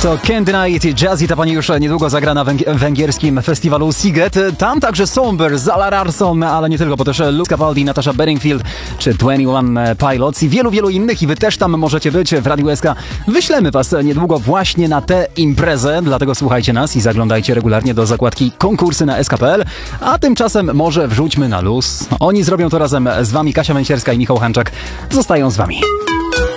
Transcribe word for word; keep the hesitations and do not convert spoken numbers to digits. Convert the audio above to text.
To Can't Deny It, Jazzy, ta pani już niedługo zagra na węg- węgierskim festiwalu Sziget. Tam także Somber, Zala Larsson, ale nie tylko, bo też Luke Capaldi, Natasha Bedingfield czy dwadzieścia jeden Pilots i wielu, wielu innych i wy też tam możecie być w Radiu S K. Wyślemy was niedługo właśnie na tę imprezę, dlatego słuchajcie nas i zaglądajcie regularnie do zakładki konkursy na S K kropka P L, a tymczasem może wrzućmy na luz. Oni zrobią to razem z wami, Kasia Węsierska i Michał Hanczak zostają z wami.